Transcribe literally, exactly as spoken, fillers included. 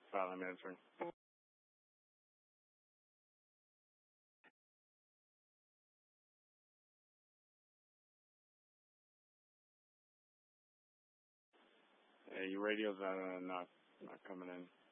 File, I'm answering. Hey, your radio's uh, not not coming in.